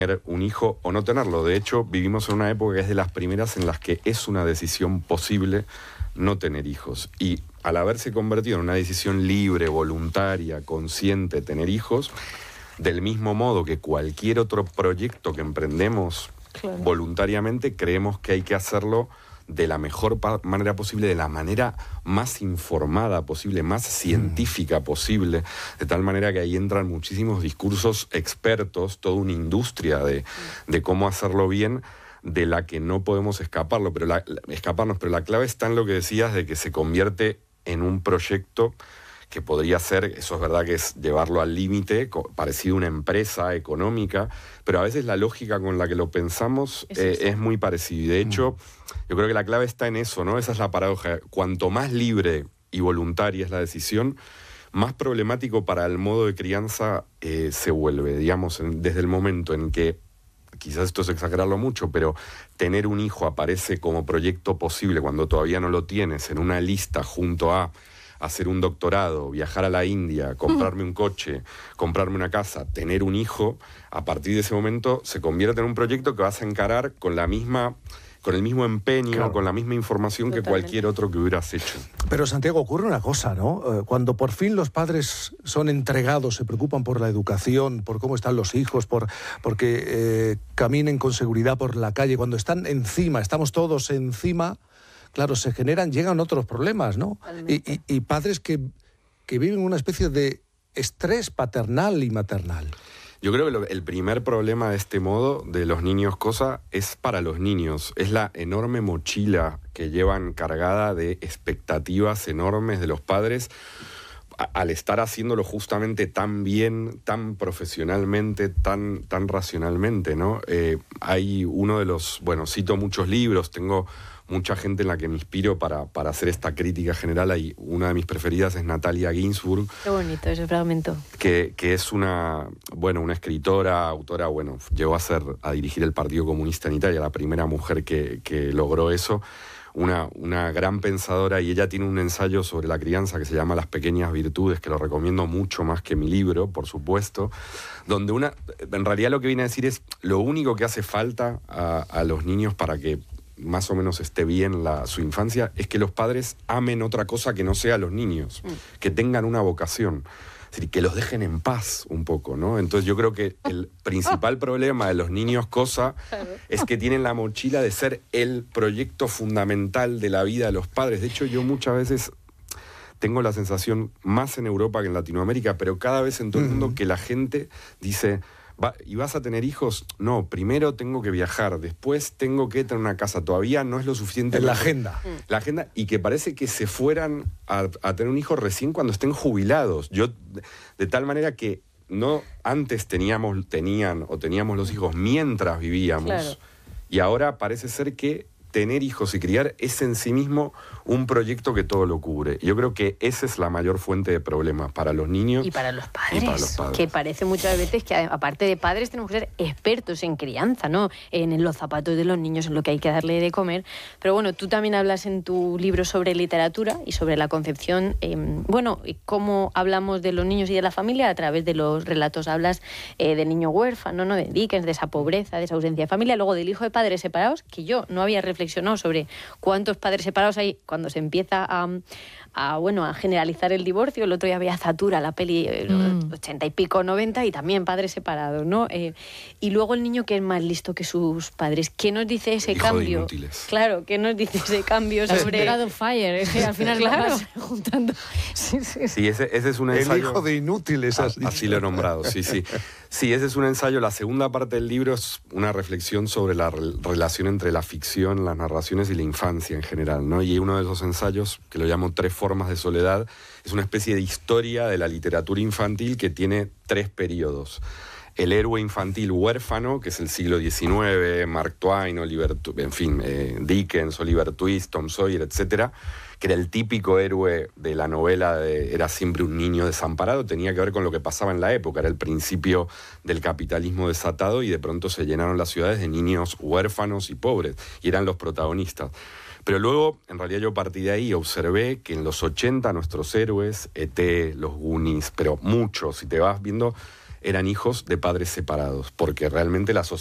tener un hijo o no tenerlo. De hecho, vivimos en una época que es de las primeras en las que es una decisión posible no tener hijos. Y al haberse convertido en una decisión libre, voluntaria, consciente, tener hijos, del mismo modo que cualquier otro proyecto que emprendemos voluntariamente, creemos que hay que hacerlo de la mejor manera posible, de la manera más informada posible, más científica posible, de tal manera que ahí entran muchísimos discursos expertos, toda una industria de cómo hacerlo bien, de la que no podemos escaparnos, pero la clave está en lo que decías de que se convierte en un proyecto que podría ser, eso es verdad que es llevarlo al límite, parecido a una empresa económica, pero a veces la lógica con la que lo pensamos es muy parecida. Y de hecho, yo creo que la clave está en eso, ¿no? Esa es la paradoja. Cuanto más libre y voluntaria es la decisión, más problemático para el modo de crianza se vuelve, digamos, desde el momento en que, quizás esto es exagerarlo mucho, pero tener un hijo aparece como proyecto posible cuando todavía no lo tienes, en una lista junto a hacer un doctorado, viajar a la India, comprarme un coche, comprarme una casa, tener un hijo, a partir de ese momento se convierte en un proyecto que vas a encarar con el mismo empeño, con la misma información que cualquier otro que hubieras hecho. Pero, Santiago, ocurre una cosa, ¿no? Cuando por fin los padres son entregados, se preocupan por la educación, por cómo están los hijos, porque caminen con seguridad por la calle, cuando están encima, estamos todos encima, claro, llegan otros problemas, ¿no? Y padres que viven una especie de estrés paternal y maternal. Yo creo que el primer problema de este modo, de los niños cosa, es para los niños. Es la enorme mochila que llevan cargada de expectativas enormes de los padres al estar haciéndolo justamente tan bien, tan profesionalmente, tan racionalmente, ¿no? Hay uno de los... Bueno, cito muchos libros, tengo mucha gente en la que me inspiro para hacer esta crítica general. Una de mis preferidas es Natalia Ginzburg. Qué bonito ese fragmento. Que es una escritora, autora, llegó a dirigir el Partido Comunista en Italia, la primera mujer que logró eso. Una gran pensadora, y ella tiene un ensayo sobre la crianza que se llama Las Pequeñas Virtudes, que lo recomiendo mucho más que mi libro, por supuesto, donde en realidad lo que viene a decir es lo único que hace falta a los niños para que más o menos esté bien su infancia, es que los padres amen otra cosa que no sea los niños, que tengan una vocación. Es decir, que los dejen en paz un poco, ¿no? Entonces yo creo que el principal problema de los niños cosa es que tienen la mochila de ser el proyecto fundamental de la vida de los padres. De hecho, yo muchas veces tengo la sensación, más en Europa que en Latinoamérica, pero cada vez en todo el mundo, que la gente dice... ¿Y vas a tener hijos? No, primero tengo que viajar, después tengo que tener una casa. Todavía no es lo suficiente. En la agenda. La agenda, y que parece que se fueran a tener un hijo recién cuando estén jubilados. De tal manera que no antes teníamos los hijos mientras vivíamos. Claro. Y ahora parece ser que tener hijos y criar es en sí mismo un proyecto que todo lo cubre. Yo creo que esa es la mayor fuente de problemas para los niños y para los padres. Que parece muchas veces que, aparte de padres, tenemos que ser expertos en crianza, ¿no? En los zapatos de los niños, en lo que hay que darle de comer. Pero bueno, tú también hablas en tu libro sobre literatura y sobre la concepción, cómo hablamos de los niños y de la familia a través de los relatos. Hablas del niño huérfano, ¿no? De Dickens, de esa pobreza, de esa ausencia de familia. Luego del hijo de padres separados, que yo no había reflexionado sobre cuántos padres separados hay cuando se empieza a generalizar el divorcio. El otro día había Zatura, la peli 80 y pico, 90, y también padres separados, ¿no? Y luego el niño que es más listo que sus padres. ¿Qué nos dice ese cambio? Claro, ¿qué nos dice ese cambio sobre... God of Fire, es que al final claro. juntando. Sí, ese es un ensayo... El hijo de inútiles. Así lo he nombrado, sí. Sí, ese es un ensayo. La segunda parte del libro es una reflexión sobre la relación entre la ficción, las narraciones y la infancia en general, ¿no? Y uno de esos ensayos, que lo llamo 3 formas de soledad, es una especie de historia de la literatura infantil que tiene 3 periodos. El héroe infantil huérfano, que es el siglo XIX, Mark Twain, Dickens, Oliver Twist, Tom Sawyer, etcétera, que era el típico héroe de la novela, era siempre un niño desamparado. Tenía que ver con lo que pasaba en la época, era el principio del capitalismo desatado, y de pronto se llenaron las ciudades de niños huérfanos y pobres, y eran los protagonistas. Pero luego, en realidad yo partí de ahí y observé que en los 80 nuestros héroes, E.T., los Goonies, pero muchos, si te vas viendo, eran hijos de padres separados, porque realmente la sociedad